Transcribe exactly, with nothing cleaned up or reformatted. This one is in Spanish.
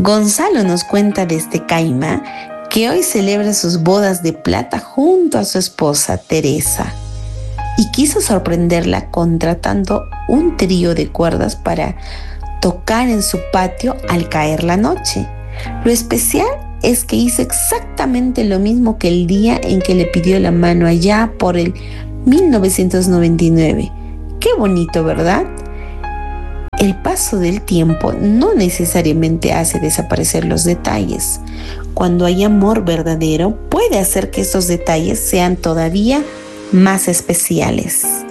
Gonzalo nos cuenta desde Caima que hoy celebra sus bodas de plata junto a su esposa Teresa y quiso sorprenderla contratando un trío de cuerdas para tocar en su patio al caer la noche. Lo especial es que hizo exactamente lo mismo que el día en que le pidió la mano allá por el mil novecientos noventa y nueve. Qué bonito, ¿verdad? El paso del tiempo no necesariamente hace desaparecer los detalles. Cuando hay amor verdadero, puede hacer que estos detalles sean todavía más especiales.